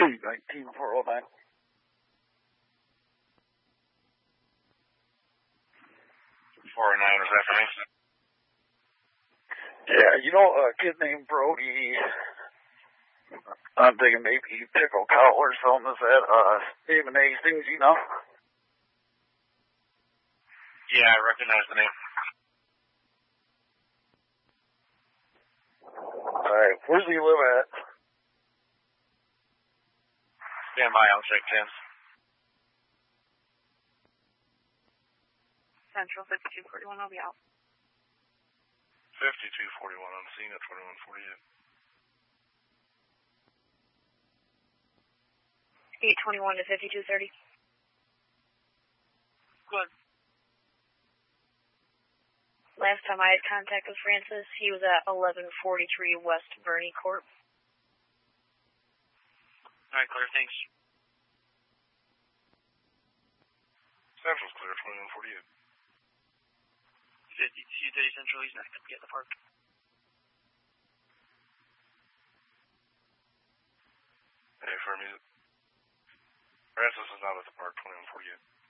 19409. Was that for me? Yeah, you know a kid named Brody. I'm thinking maybe Pickle Cow or something. Is that David Hastings, you know? Yeah, I recognize the name. Alright, where's he live at? Stand by, I'll check 10. Central 5241, I'll be out. 5241 on scene at 2148. 821 to 5230. Good. Last time I had contact with Francis, he was at 1143 West Verney Court. Alright, clear, thanks. Central's clear, 2148. 5230 Central, he's not going to get the park. Hey, for me, Francis is not at the park, 2148.